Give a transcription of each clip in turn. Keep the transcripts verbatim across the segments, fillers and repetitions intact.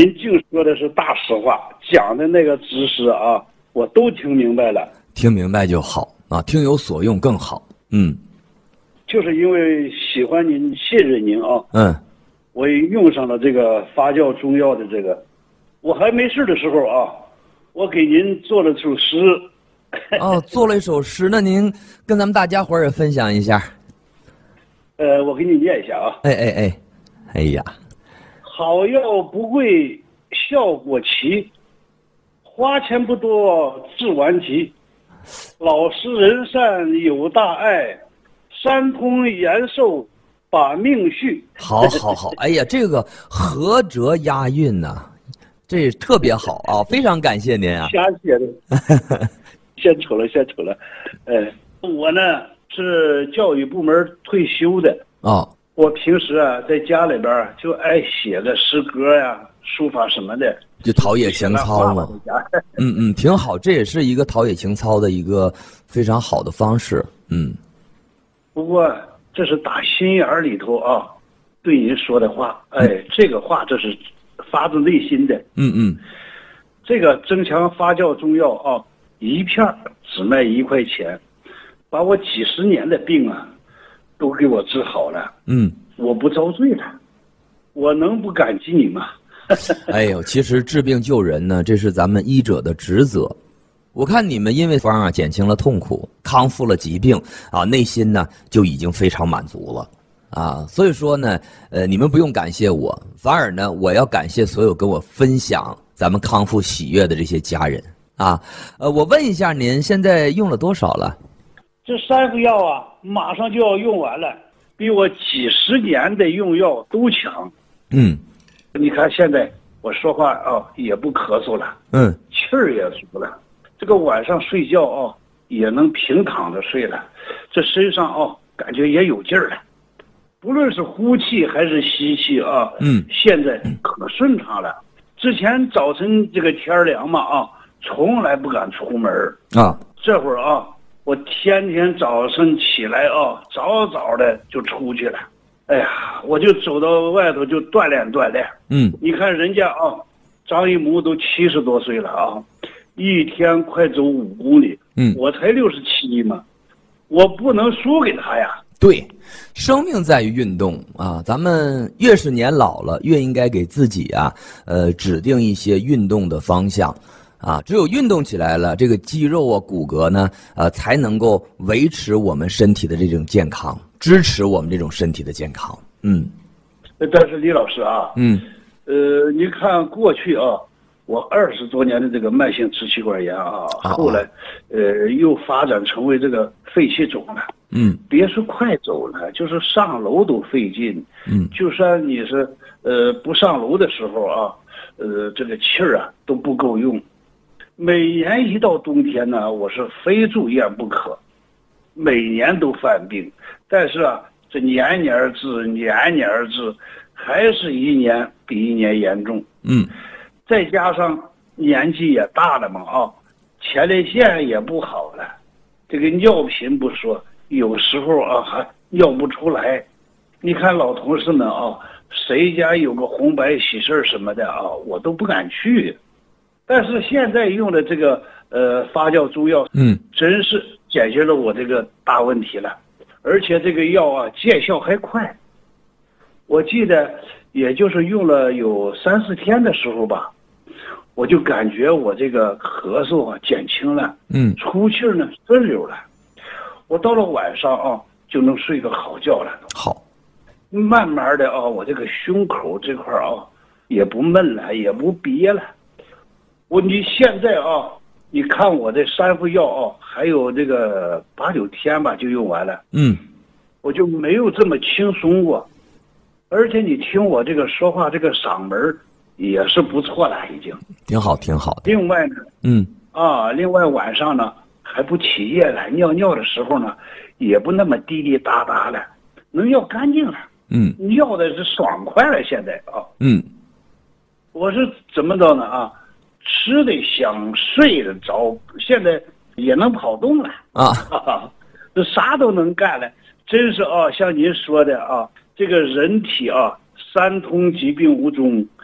您净说的是大实话，讲的那个知识啊，我都听明白了。 听明白就好啊，听有所用更好。嗯， 就是因为喜欢您、信任您啊， 嗯， 我也用上了这个发酵中药的这个。我还没事的时候啊，我给您做了首诗。 哦，做了一首诗，那您跟咱们大家伙儿也分享一下。 呃，我给你念一下啊。 哎哎哎，哎呀， 好药不贵，效果奇，花钱不多，治顽疾。老实人善有大爱，三通延寿把命续。 好好好，哎呀，这个合辙押韵呐、啊，这特别好啊，非常感谢您啊。 瞎写的。献丑了，献丑了。呃，我呢是教育部门退休的。 哦， 我平时啊在家里边就爱写个诗歌呀、书法什么的， 就陶冶情操嘛。嗯嗯，挺好，这也是一个陶冶情操的一个非常好的方式。嗯， 不过这是打心眼里头啊对您说的话。哎，嗯、这个话这是发自内心的。 嗯嗯， 这个增强发酵中药啊，一片只卖一块钱，把我几十年的病啊都给我治好了。 嗯， 我不遭罪了，我能不感激你吗？ 哎呦，其实治病救人呢，这是咱们医者的职责。我看你们因为方啊减轻了痛苦，康复了疾病啊，内心呢就已经非常满足了啊。所以说呢，呃，你们不用感谢我，反而呢，我要感谢所有跟我分享咱们康复喜悦的这些家人啊。呃，我问一下您现在用了多少了？ 这三副药啊，马上就要用完了，比我几十年的用药都强。 嗯， 你看现在我说话啊也不咳嗽了， 嗯， 气儿也足了，这个晚上睡觉啊也能平躺着睡了，这身上啊感觉也有劲儿了，不论是呼气还是吸气啊， 嗯， 现在可顺畅了。之前早晨这个天凉嘛啊，从来不敢出门啊， 这会儿啊。我天天早晨起来啊，早早的就出去了。哎呀，我就走到外头就锻炼锻炼。 嗯， 你看人家啊，张一木都七十多岁了啊，一天快走五公里。 嗯， 我才六十七嘛，我不能输给他呀。 对，生命在于运动啊！咱们越是年老了，越应该给自己啊，呃，指定一些运动的方向。啊，只有运动起来了，这个肌肉啊、骨骼呢，呃，才能够维持我们身体的这种健康，支持我们这种身体的健康。嗯， 但是李老师啊， 嗯， 呃，你看过去啊，我二十多年的这个慢性支气管炎啊，后来，呃，又发展成为这个肺气肿了。 嗯， 别说快走了，就是上楼都费劲。 嗯， 就算你是呃不上楼的时候啊，呃，这个气儿啊都不够用。每年一到冬天呢，我是非住院不可，每年都犯病，但是啊，这年年治，年年治，还是一年比一年严重。 嗯， 再加上年纪也大了嘛啊，前列腺也不好了，这个尿频不说，有时候啊还尿不出来。你看老同事们啊，谁家有个红白喜事什么的啊，我都不敢去。但是现在用的这个呃发酵中药， 嗯， 真是解决了我这个大问题了，而且这个药啊见效还快。我记得也就是用了有三四天的时候吧，我就感觉我这个咳嗽啊减轻了， 嗯， 出气呢顺溜了，我到了晚上啊就能睡个好觉了。 好， 慢慢的啊，我这个胸口这块啊也不闷了，也不憋了。我你现在啊，你看我这三副药啊，还有这个八九天吧就用完了。 嗯， 我就没有这么轻松过，而且你听我这个说话，这个嗓门也是不错了，已经挺好，挺好的。 另外呢， 嗯啊，另外晚上呢还不起夜了，尿尿的时候呢也不那么滴滴答答了，能尿干净了。 嗯， 尿的是爽快了，现在啊。 嗯， 我是怎么着呢啊？吃的香，睡得着，现在也能跑动了啊， 这啥都能干了，真是啊，像您说的啊，这个人体啊，三通疾病无终，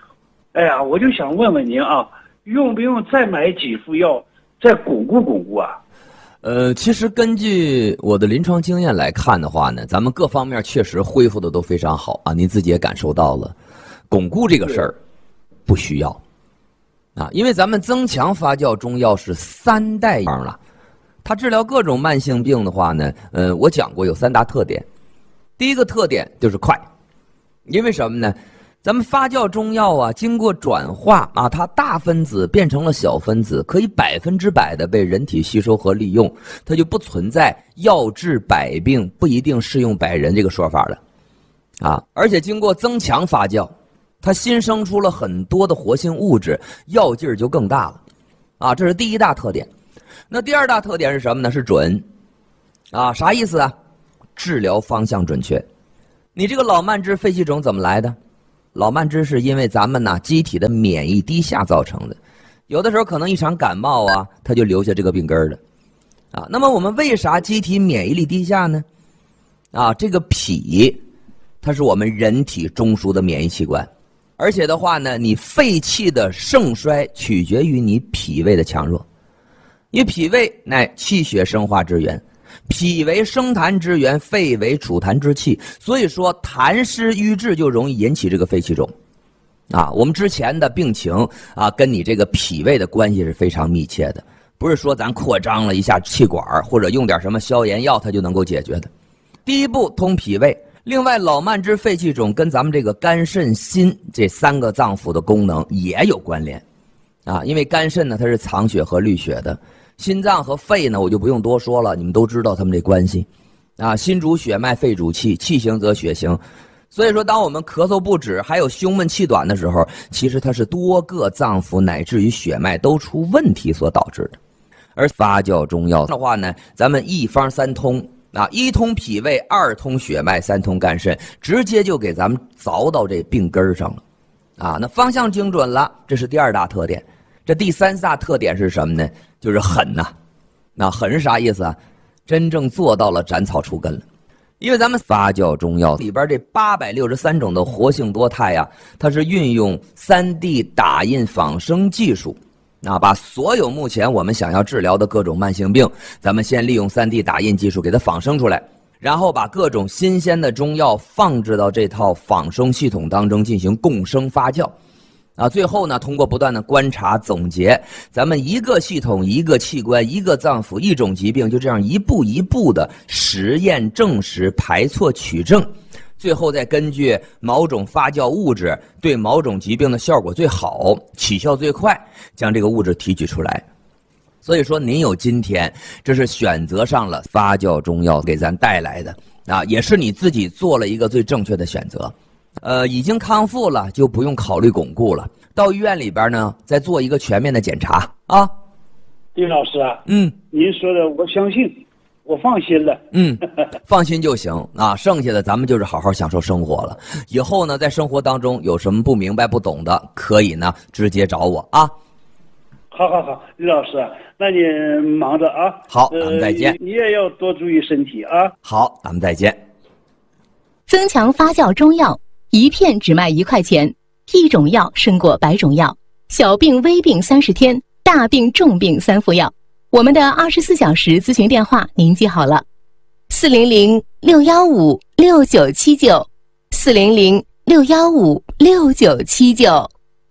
哎呀，我就想问问您啊，用不用再买几副药，再巩固巩固啊？ 呃，其实根据我的临床经验来看的话呢，咱们各方面确实恢复的都非常好啊，您自己也感受到了，巩固这个事儿不需要啊，因为咱们增强发酵中药是三代方了，它治疗各种慢性病的话呢，呃，我讲过有三大特点，第一个特点就是快，因为什么呢？咱们发酵中药啊，经过转化啊，它大分子变成了小分子，可以百分之百的被人体吸收和利用，它就不存在药治百病不一定适用百人这个说法了啊。而且经过增强发酵，它新生出了很多的活性物质，药劲儿就更大了啊。这是第一大特点。那第二大特点是什么呢？是准啊，啥意思啊？治疗方向准确。你这个老慢支、肺气肿怎么来的？老慢支是因为咱们呢机体的免疫低下造成的，有的时候可能一场感冒啊，它就留下这个病根了，啊，那么我们为啥机体免疫力低下呢？啊，这个脾，它是我们人体中枢的免疫器官，而且的话呢，你肺气的盛衰取决于你脾胃的强弱，因为脾胃乃气血生化之源。脾为生痰之源，肺为储痰之器，所以说痰湿瘀滞就容易引起这个肺气肿啊。我们之前的病情啊，跟你这个脾胃的关系是非常密切的，不是说咱扩张了一下气管或者用点什么消炎药它就能够解决的。第一步通脾胃，另外老慢支、肺气肿跟咱们这个肝肾心这三个脏腑的功能也有关联啊，因为肝肾呢它是藏血和滤血的，心脏和肺呢，我就不用多说了，你们都知道他们这关系，啊，心主血脉，肺主气，气行则血行。所以说，当我们咳嗽不止，还有胸闷气短的时候，其实它是多个脏腑乃至于血脉都出问题所导致的。而发酵中药的话呢，咱们一方三通啊，一通脾胃，二通血脉，三通肝肾，直接就给咱们凿到这病根上了，啊，那方向精准了，这是第二大特点。这第三大特点是什么呢？就是狠呐、啊，那狠是啥意思啊？真正做到了斩草除根了。因为咱们发酵中药里边这八百六十三种的活性多肽呀、啊，它是运用 三 D 打印仿生技术，啊，把所有目前我们想要治疗的各种慢性病，咱们先利用 三 D 打印技术给它仿生出来，然后把各种新鲜的中药放置到这套仿生系统当中进行共生发酵。啊，最后呢，通过不断的观察总结，咱们一个系统、一个器官、一个脏腑、一种疾病，就这样一步一步的实验证实、排错取证，最后再根据某种发酵物质对某种疾病的效果最好、起效最快，将这个物质提取出来。所以说，您有今天，这是选择上了发酵中药给咱带来的啊，也是你自己做了一个最正确的选择。呃，已经康复了，就不用考虑巩固了。到医院里边呢，再做一个全面的检查啊。 丁老师啊， 嗯， 您说的我相信，我放心了。 嗯，放心就行啊。剩下的咱们就是好好享受生活了。以后呢，在生活当中有什么不明白、不懂的，可以呢直接找我啊。 好好好，李老师，那你忙着啊。 好，咱们再见。 呃、你也要多注意身体啊。 好，咱们再见。 增强发酵中药。一片只卖一块钱，一种药胜过百种药。小病微病三十天，大病重病三副药。我们的二十四小时咨询电话您记好了：四零零六幺五六九七九，四零零六幺五六九七九。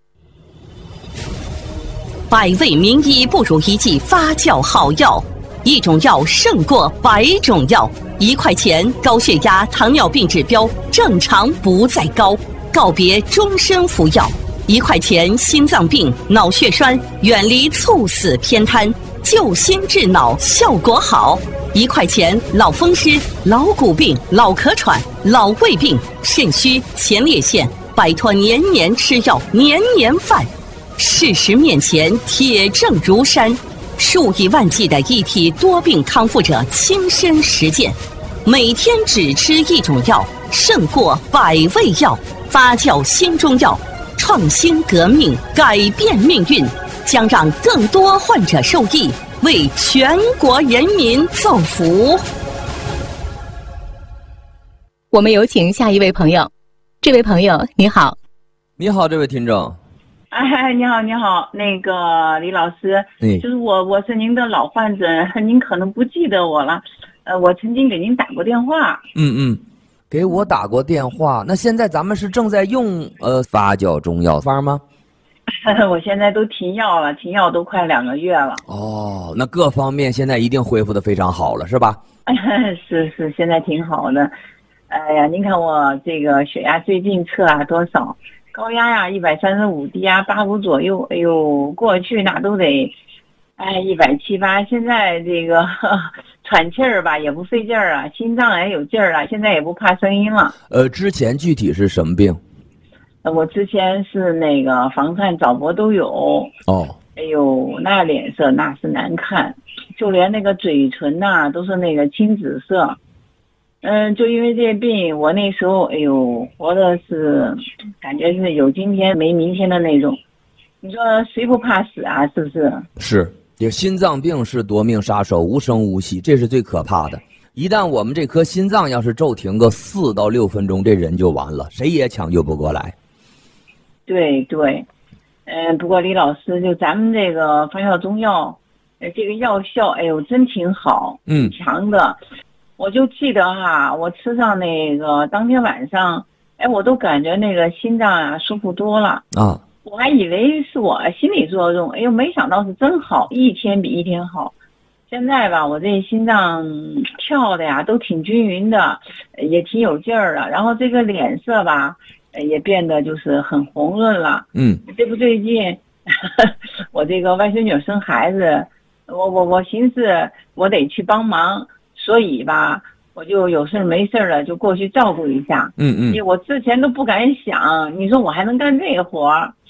百味名医不如一剂发酵好药，一种药胜过百种药。一块钱，高血压、糖尿病指标正常不再高，告别终身服药。一块钱，心脏病、脑血栓远离猝死偏瘫，救心治脑效果好。一块钱，老风湿、老骨病、老咳喘、老胃病、肾虚、前列腺，摆脱年年吃药、年年犯。事实面前，铁证如山。数以万计的一体多病康复者亲身实践，每天只吃一种药，胜过百味药。发酵新中药，创新革命，改变命运，将让更多患者受益，为全国人民造福。 我们有请下一位朋友。这位朋友你好。 你好，这位听众。 哎，你好，你好，那个李老师， 哎， 就是我，我是您的老患者，您可能不记得我了，呃，我曾经给您打过电话。 嗯嗯，给我打过电话。那现在咱们是正在用呃发酵中药方吗？ 我现在都停药了，停药都快两个月了。 哦，那各方面现在一定恢复得非常好了，是吧？ 是是，现在挺好的。哎呀，您看我这个血压最近测啊多少？高压呀一百三十五，低压八五左右。哎呦，过去那都得，哎一百七八。现在这个呵喘气儿吧也不费劲儿啊，心脏也有劲儿了，现在也不怕声音了。 呃，之前具体是什么病？ 呃我之前是那个房颤早搏都有。 哦， 哎呦，那脸色那是难看，就连那个嘴唇呐、都是那个青紫色。嗯，就因为这病，我那时候哎呦，活的是感觉是有今天没明天的那种。你说谁不怕死啊？是不是？ 是，这心脏病是夺命杀手，无声无息，这是最可怕的。一旦我们这颗心脏要是骤停个四到六分钟，这人就完了，谁也抢救不过来。 对对，嗯，不过李老师，就咱们这个发酵中药，呃，这个药效，哎呦，真挺好， 嗯挺强的。我就记得哈，我吃上那个当天晚上，哎，我都感觉那个心脏啊舒服多了。 啊， 我还以为是我心理作用，哎呦，没想到是真好，一天比一天好。现在吧，我这心脏跳的呀都挺均匀的，也挺有劲儿的。然后这个脸色吧，也变得就是很红润了。 嗯， 这不最近我这个外孙女生孩子，我我我寻思我得去帮忙，所以吧，我就有事没事了就过去照顾一下。 嗯嗯因为我之前都不敢想，你说我还能干这个活儿。